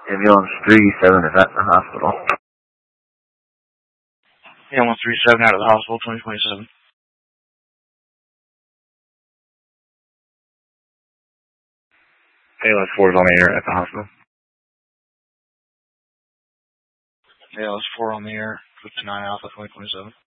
Ambulance 37 is at the hospital. Ambulance 37 out of the hospital, 2027. ALS 4 is on the air at the hospital. ALS 4 on the air, 59 Alpha, 2027.